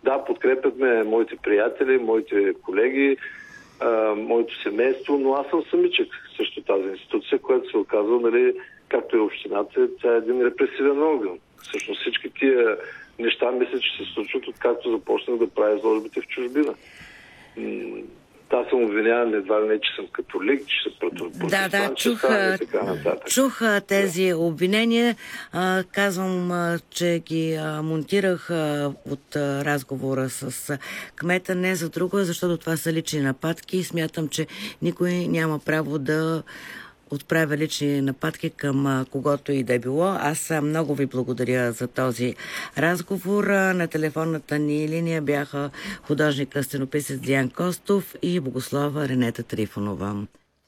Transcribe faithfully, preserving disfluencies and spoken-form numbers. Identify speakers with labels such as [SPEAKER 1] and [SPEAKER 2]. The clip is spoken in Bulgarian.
[SPEAKER 1] Да, подкрепят ме моите приятели, моите колеги, а, моето семейство, но аз съм самичък срещу тази институция, която се оказва, нали, както и общината, тя е един репресивен орган. Всъщност всички тия неща мисля, че се случват, откакто започнах да правя изложбите в чужбина. Аз съм обвиняван едва ли не, че съм католик, че съм протестантски.
[SPEAKER 2] Да, да, чух, чух тези да. обвинения. А, казвам, а, че ги а, монтирах а, от а, разговора с а, кмета, не за друго, защото това са лични нападки и смятам, че никой няма право да отправя лични нападки към а, когото и да е било. Аз а, много ви благодаря за този разговор. А, на телефонната ни линия бяха художник-стенописец Диан Костов и богослова Ренета Трифонова.